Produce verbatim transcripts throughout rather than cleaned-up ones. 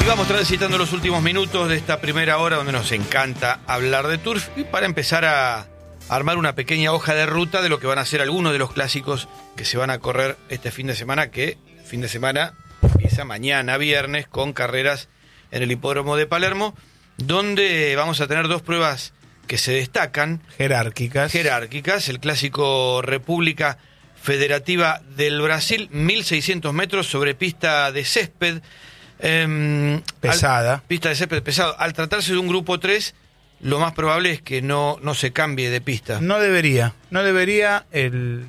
Y vamos transitando los últimos minutos de esta primera hora donde nos encanta hablar de turf y para empezar a armar una pequeña hoja de ruta de lo que van a ser algunos de los clásicos que se van a correr este fin de semana, que fin de semana empieza mañana viernes con carreras en el hipódromo de Palermo, donde vamos a tener dos pruebas que se destacan. Jerárquicas. Jerárquicas, el clásico República Federativa del Brasil, mil seiscientos metros sobre pista de césped. Eh, pesada. Al, pista de césped pesado. Al tratarse de un grupo tres, lo más probable es que no, no se cambie de pista. No debería. No debería. El,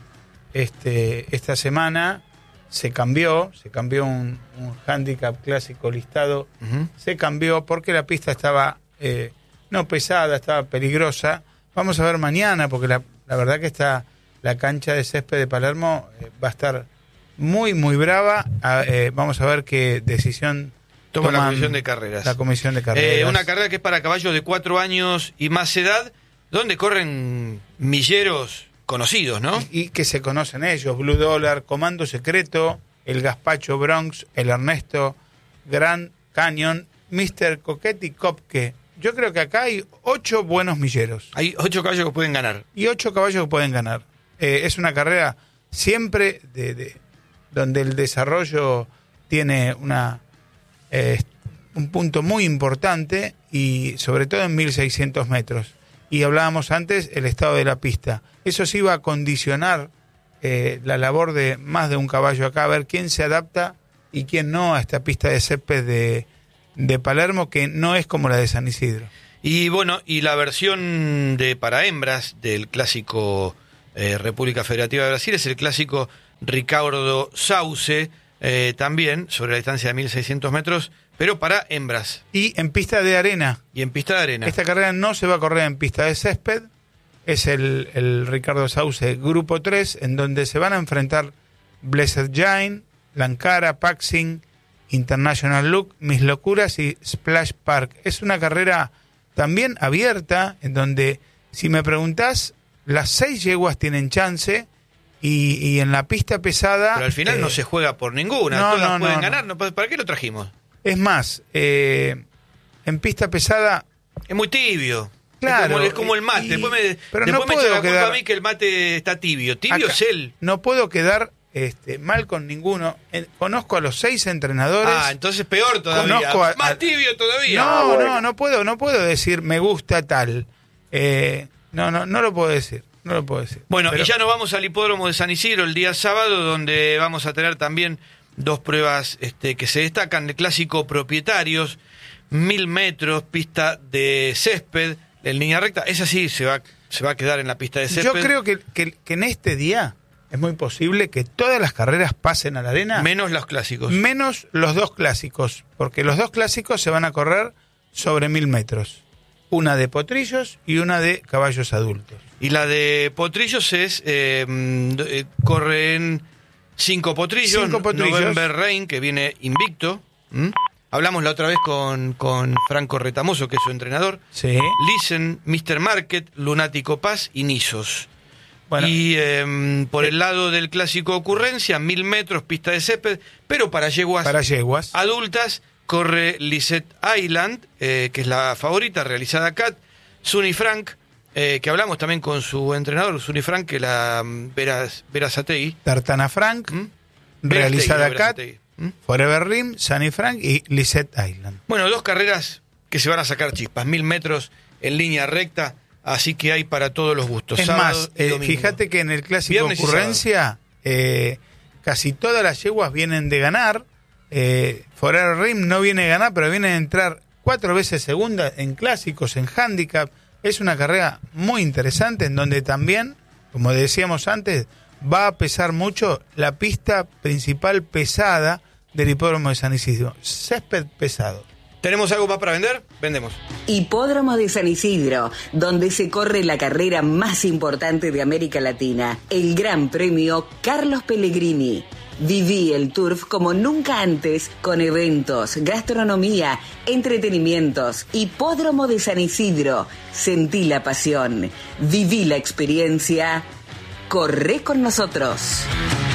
este, esta semana se cambió. Se cambió un, un handicap clásico listado. Uh-huh. Se cambió porque la pista estaba eh, no pesada, estaba peligrosa. Vamos a ver mañana, porque la, la verdad que está la cancha de césped de Palermo eh, va a estar muy, muy brava. A, eh, vamos a ver qué decisión toma la comisión de carreras. La comisión de carreras. Eh, una carrera que es para caballos de cuatro años y más edad, donde corren milleros conocidos, ¿no? Y, y que se conocen ellos: Blue Dollar, Comando Secreto, el Gazpacho Bronx, el Ernesto, Grand Canyon, mister Coquette y Kopke. Yo creo que acá hay ocho buenos milleros. Hay ocho caballos que pueden ganar. Y ocho caballos que pueden ganar. Eh, es una carrera siempre de, de donde el desarrollo tiene una eh, un punto muy importante, y sobre todo en mil seiscientos metros. Y hablábamos antes el estado de la pista. Eso sí va a condicionar eh, la labor de más de un caballo acá, a ver quién se adapta y quién no a esta pista de césped de, de Palermo, que no es como la de San Isidro. Y bueno, y la versión de para hembras del clásico eh, República Federativa de Brasil es el clásico Ricardo Sauce, eh, también sobre la distancia de mil seiscientos metros, pero para hembras. Y en pista de arena. Y en pista de arena. Esta carrera no se va a correr en pista de césped, es el, el Ricardo Sauce Grupo tres, en donde se van a enfrentar Blessed Giant, Lancara, Paxing, International Look, Mis Locuras y Splash Park. Es una carrera también abierta, en donde, si me preguntás, las seis yeguas tienen chance. Y, y en la pista pesada... Pero al final eh, no se juega por ninguna, no, todas no, pueden no, ganar, no. ¿Para qué lo trajimos? Es más, eh, en pista pesada... Es muy tibio. Claro. Es como, es como el mate. Y, después me, pero después no me puedo echa la culpa quedar, a mí que el mate está tibio. Tibio acá, es él. No puedo quedar este, mal con ninguno. En, conozco a los seis entrenadores. Ah, entonces peor todavía. A, Más a, tibio todavía. No, ah, bueno. no, no puedo, no puedo decir me gusta tal. Eh, no, no, no lo puedo decir. No lo puedo decir. Bueno, pero... y ya nos vamos al hipódromo de San Isidro el día sábado, donde vamos a tener también dos pruebas este, que se destacan. El clásico Propietarios, mil metros, pista de césped, en línea recta. Esa sí se va, se va a quedar en la pista de césped. Yo creo que, que, que en este día es muy posible que todas las carreras pasen a la arena. Menos los clásicos. Menos los dos clásicos, porque los dos clásicos se van a correr sobre mil metros. Una de potrillos y una de caballos adultos. Y la de potrillos es, eh, eh, corren cinco potrillos, cinco potrillos. November Rain, que viene invicto. ¿Mm? Hablamos la otra vez con, con Franco Retamoso, que es su entrenador. Sí. Listen, mister Market, Lunático Paz y Nisos. Bueno, y eh, por eh, el lado del clásico Ocurrencia, mil metros, pista de césped, pero para yeguas, para yeguas. adultas, corre Lisette Island, eh, que es la favorita, realizada acá. Sunny Frank, eh, que hablamos también con su entrenador, Sunny Frank, que la Veras, Verazategui. Tartana Frank, ¿Mm? realizada acá. ¿Mm? Forever Rim, Sunny Frank y Lisette Island. Bueno, dos carreras que se van a sacar chispas, mil metros en línea recta, así que hay para todos los gustos. Es más, eh, fíjate que en el clásico Viernes Ocurrencia, eh, casi todas las yeguas vienen de ganar. Eh, Forever Rim no viene a ganar, pero viene a entrar cuatro veces segunda en clásicos, en handicap. Es una carrera muy interesante, en donde también, como decíamos antes, va a pesar mucho la pista principal pesada del hipódromo de San Isidro. Césped pesado. ¿Tenemos algo más para vender? Vendemos. Hipódromo de San Isidro, donde se corre la carrera más importante de América Latina, el Gran Premio Carlos Pellegrini. Viví el turf como nunca antes, con eventos, gastronomía, entretenimientos. Hipódromo de San Isidro. Sentí la pasión. Viví la experiencia. Corre con nosotros.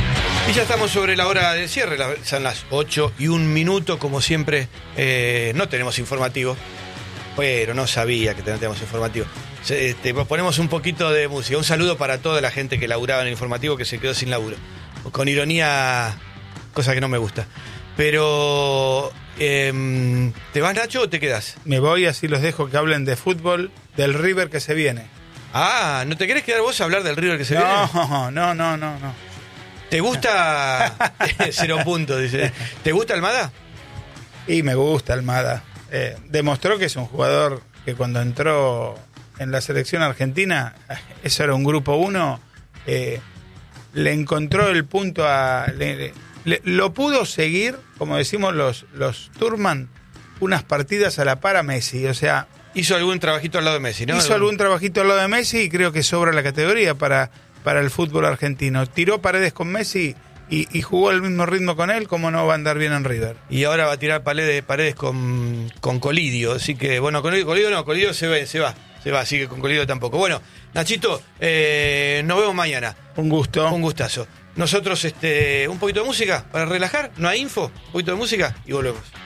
Y ya estamos sobre la hora del cierre, son las ocho y un minuto, como siempre. Eh, no tenemos informativo, pero no sabía que no teníamos informativo. Este, ponemos un poquito de música. Un saludo para toda la gente que laburaba en el informativo, que se quedó sin laburo. Con ironía, cosa que no me gusta. Pero, eh, ¿te vas, Nacho, o te quedas? Me voy, así los dejo que hablen de fútbol, del River que se viene. Ah, ¿no te querés quedar vos a hablar del River que se no, viene? No, no, no, no, no. ¿Te gusta? Cero puntos, dice. ¿Te gusta Almada? Y me gusta Almada. Eh, demostró que es un jugador que cuando entró en la selección argentina, eso era un grupo uno, eh, le encontró el punto a... Le, le, lo pudo seguir, como decimos los, los Turman, unas partidas a la par a Messi, o sea... Hizo algún trabajito al lado de Messi, ¿no? Hizo algún trabajito al lado de Messi y creo que sobra la categoría para... para el fútbol argentino. Tiró Paredes con Messi y, y jugó al mismo ritmo con él, como no va a andar bien en River. Y ahora va a tirar Paredes, Paredes con, con Colidio, así que, bueno, con Colidio no, Colidio se va, se va, se va, así que con Colidio tampoco. Bueno, Nachito, eh, nos vemos mañana. Un gusto. Un gustazo. Nosotros, este, un poquito de música para relajar, no hay info, un poquito de música y volvemos.